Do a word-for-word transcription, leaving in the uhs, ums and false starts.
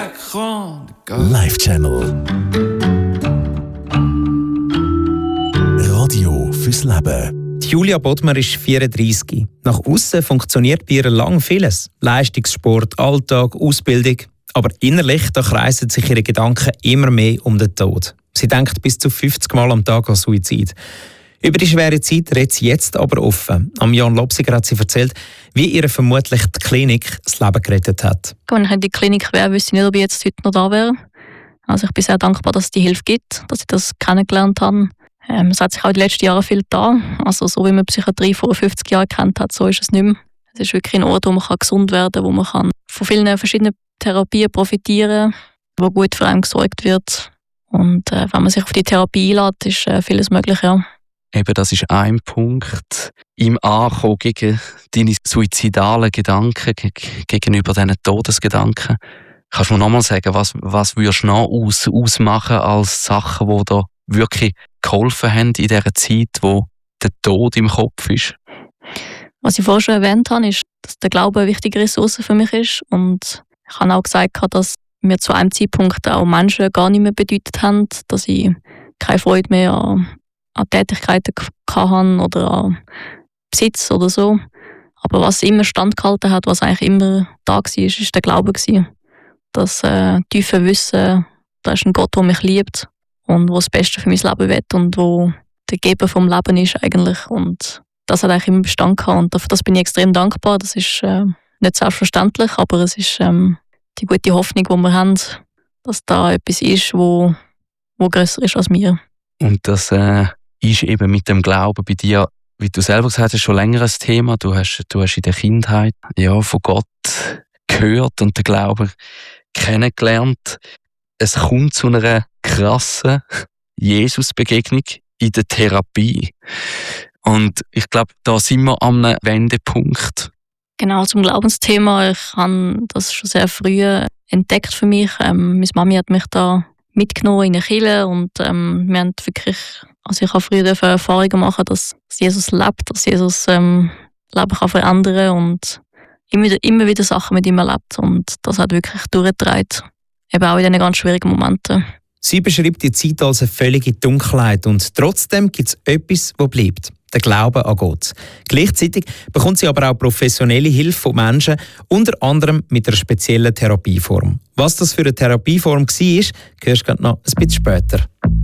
Live Channel. Radio fürs Leben. Die Julia Bodmer ist vierunddreissig. Nach aussen funktioniert bei ihr lang vieles. Leistungssport, Alltag, Ausbildung. Aber innerlich da kreisen sich ihre Gedanken immer mehr um den Tod. Sie denkt bis zu fünfzig Mal am Tag an Suizid. Über die schwere Zeit redet sie jetzt aber offen. Am Jan Lobsiger hat sie erzählt, wie ihr vermutlich die Klinik das Leben gerettet hat. Wenn ich in die Klinik wäre, wüsste ich nicht, ob ich jetzt heute noch da wäre. Also ich bin sehr dankbar, dass es die Hilfe gibt, dass ich das kennengelernt habe. Ähm, es hat sich auch in den letzten Jahren viel getan. Also so wie man Psychiatrie vor fünfzig Jahren kennt hat, so ist es nicht mehr. Es ist wirklich ein Ort, wo man gesund werden kann, wo man kann von vielen verschiedenen Therapien profitieren kann, wo gut für einen gesorgt wird. Und äh, wenn man sich auf die Therapie einlässt, ist äh, vieles möglich, ja. Eben, das ist ein Punkt. Im Ankommen gegen deine suizidalen Gedanken, gegenüber diesen Todesgedanken. Kannst du mir nochmal sagen, was, was würdest du noch aus, ausmachen als Sachen, die da wirklich geholfen haben in dieser Zeit, wo der Tod im Kopf ist? Was ich vorhin schon erwähnt habe, ist, dass der Glaube eine wichtige Ressource für mich ist. Und ich habe auch gesagt, dass mir zu einem Zeitpunkt auch Menschen gar nicht mehr bedeutet haben, dass ich keine Freude mehr an an Tätigkeiten hatte oder an Besitz oder so. Aber was immer standgehalten hat, was eigentlich immer da war, ist, ist der Glaube gewesen. Das äh, tiefe Wissen, da ist ein Gott, der mich liebt und der das Beste für mein Leben will und wo der Geber vom Leben ist eigentlich. Und das hat eigentlich immer Bestand gehabt und dafür das bin ich extrem dankbar. Das ist äh, nicht selbstverständlich, aber es ist ähm, die gute Hoffnung, die wir haben, dass da etwas ist, wo, wo grösser ist als wir. Und das äh ist eben mit dem Glauben bei dir, wie du selber gesagt hast, schon länger ein Thema. Du hast, du hast in der Kindheit ja, von Gott gehört und den Glauben kennengelernt. Es kommt zu einer krassen Jesus-Begegnung in der Therapie. Und ich glaube, da sind wir an einem Wendepunkt. Genau, zum Glaubensthema. Ich habe das schon sehr früh entdeckt für mich. Ähm, meine Mami hat mich da mitgenommen in eine Kirche und ähm, wir haben wirklich, also ich habe früher Erfahrungen machen, dass Jesus lebt, dass Jesus ähm, Leben kann verändern und immer wieder, immer wieder Sachen mit ihm erlebt und das hat wirklich durchgetragen, eben auch in diesen ganz schwierigen Momenten. Sie beschreibt die Zeit als eine völlige Dunkelheit und trotzdem gibt es etwas, das bleibt. Der Glaube an Gott. Gleichzeitig bekommt sie aber auch professionelle Hilfe von Menschen, unter anderem mit einer speziellen Therapieform. Was das für eine Therapieform war, hörst du noch ein bisschen später.